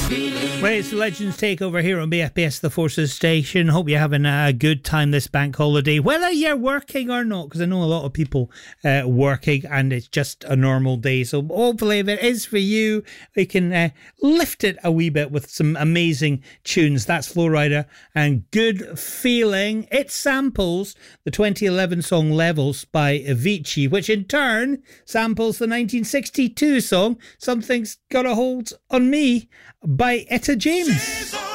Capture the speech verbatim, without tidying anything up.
Well, it's the Legends Takeover here on B F B S The Forces Station. Hope you're having a good time this bank holiday, whether you're working or not, because I know a lot of people uh, working and it's just a normal day. So hopefully if it is for you, we can uh, lift it a wee bit with some amazing tunes. That's Flo Rida and Good Feeling. It samples the twenty eleven song Levels by Avicii, which in turn samples the nineteen sixty-two song Something's Got a Hold on Me by Etta James.